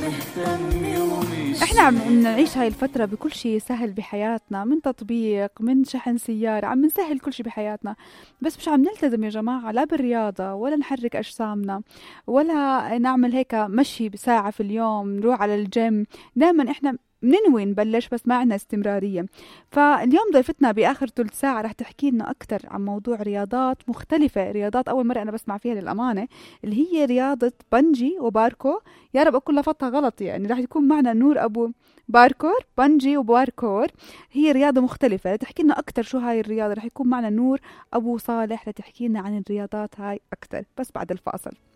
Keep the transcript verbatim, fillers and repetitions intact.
احنا عم نعيش هاي الفترة بكل شيء سهل بحياتنا، من تطبيق، من شحن سيارة، عم نسهل كل شيء بحياتنا، بس مش عم نلتزم يا جماعة لا بالرياضة ولا نحرك أجسامنا ولا نعمل هيك مشي بساعة في اليوم، نروح على الجيم. دائما احنا مننوي نبلش بس ما عندنا استمرارية. فاليوم ضيفتنا بآخر ثلث ساعة رح تحكي لنا أكتر عن موضوع رياضات مختلفة، رياضات أول مرة أنا بسمع فيها للأمانة، اللي هي رياضة بنجي وباركو. يا رب أكون لفظتها غلط، يعني رح يكون معنا نور أبو باركور. بنجي وباركور هي رياضة مختلفة. تحكي لنا أكتر شو هاي الرياضة. رح يكون معنا نور أبو صالح لتحكي لنا عن الرياضات هاي أكتر، بس بعد الفاصل.